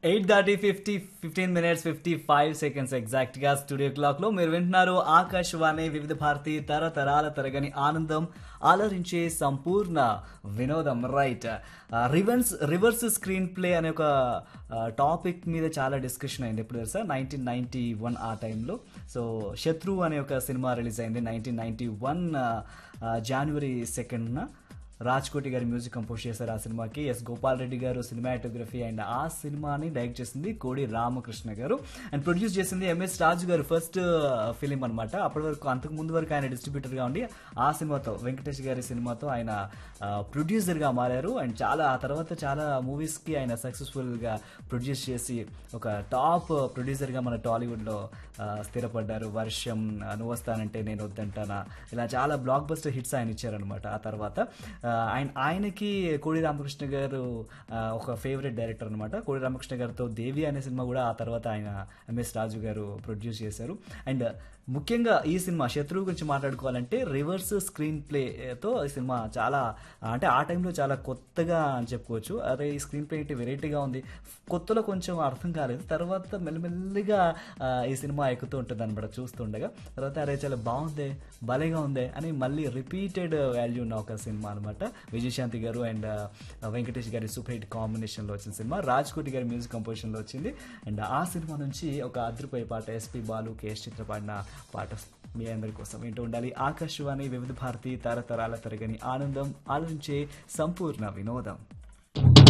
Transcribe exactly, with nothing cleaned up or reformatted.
Eight దాటి fifty fifteen minutes fifty five seconds exact గా studio clock లో మీరు వింటున్నారు ఆకాశవాణి వివిధ భారతి తరతరాల తరగని ఆనందం ఆలరించే సంపూర్ణ వినోదం right. Reverse reverse screen play అనే ఒక టాపిక్ మీద చాలా డిస్కషన్ అయింది ఎప్పుడు తెలుసా, నైన్టీన్ నైన్టీ వన్ ఆ టైంలో. సో శత్రు అనే ఒక సినిమా రిలీజ్ అయింది నైన్టీన్ నైన్టీ వన్ జనవరి సెకండ్న. రాజ్ కోటి గారి మ్యూజిక్ కంపోజ్ చేశారు ఆ సినిమాకి. ఎస్ గోపాల్ రెడ్డి గారు సినిమాటోగ్రఫీ అండ్ ఆ సినిమాని డైరెక్ట్ చేసింది కోడి రామకృష్ణ గారు అండ్ ప్రొడ్యూస్ చేసింది ఎంఎస్ రాజు గారు. ఫస్ట్ ఫిలిం అనమాట. అప్పటి వరకు అంతకు ముందు వరకు ఆయన డిస్ట్రిబ్యూటర్గా ఉండి ఆ సినిమాతో వెంకటేష్ గారి సినిమాతో ఆయన ప్రొడ్యూసర్గా మారారు. అండ్ చాలా ఆ తర్వాత చాలా మూవీస్కి ఆయన సక్సెస్ఫుల్గా ప్రొడ్యూస్ చేసి ఒక టాప్ ప్రొడ్యూసర్గా మన టాలీవుడ్లో స్థిరపడ్డారు. వర్షం, నువ్వు వస్తానంటే నేను వద్దంటానా, ఇలా చాలా బ్లాక్ బస్టర్ హిట్స్ ఆయన ఇచ్చారనమాట. ఆ తర్వాత ఆయన ఆయనకి కోడి రామకృష్ణ గారు ఒక ఫేవరెట్ డైరెక్టర్ అనమాట. కోడి రామకృష్ణ గారితో దేవి అనే సినిమా కూడా ఆ తర్వాత ఆయన ఎంఎస్ రాజు గారు ప్రొడ్యూస్ చేశారు. అండ్ ముఖ్యంగా ఈ సినిమా శత్రువు గురించి మాట్లాడుకోవాలంటే రివర్స్ స్క్రీన్ ప్లేతో ఈ సినిమా చాలా అంటే ఆ టైంలో చాలా కొత్తగా అని చెప్పుకోవచ్చు. అదే ఈ స్క్రీన్ ప్లే ఏంటి వెరైటీగా ఉంది, కొత్తలో కొంచెం అర్థం కాలేదు, తర్వాత మెల్లిమెల్లిగా ఈ సినిమా ఎక్కుతూ ఉంటుంది అనమాట చూస్తుండగా. తర్వాత అరే చాలా బాగుంది, భలేగా ఉంది అని మళ్ళీ రిపీటెడ్ వాల్యూ ఉన్న ఒక సినిమా అనమాట. విజయశాంతి గారు అండ్ వెంకటేష్ గారి సూపర్ హిట్ కాంబినేషన్లో వచ్చిన సినిమా. రాజ్ కోటి గారి మ్యూజిక్ కంపోజిషన్లో వచ్చింది. అండ్ ఆ సినిమా నుంచి ఒక అద్రిపోయే పాట ఎస్పి బాలు కేఎస్ చిత్ర పాడిన పాట మీ అందరి కోసం వింటూ ఉండాలి. ఆకాశవాణి వివిధ భారతి తరతరాల తరగని ఆనందం ఆలోచించే సంపూర్ణ వినోదం.